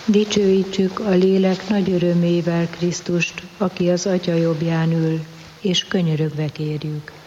Dicsőítsük a lélek nagy örömével Krisztust, aki az Atya jobbján ül, és könyörögve kérjük.